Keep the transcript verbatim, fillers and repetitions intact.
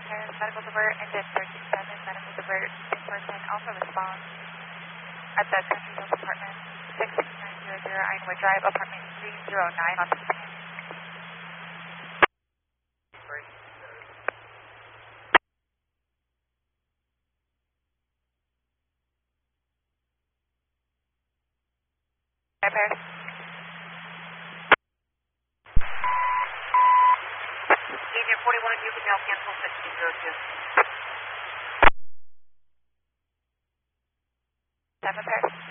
Paris, medical divert, engine thirteen seven, medical divert, in person, also response at the Country Hills apartment, six six nine zero zero Ironwood Drive, apartment three zero nine on the scan. Hi, Paris. Agent forty-one, you can now cancel fifteen zero two. Seven, Paris.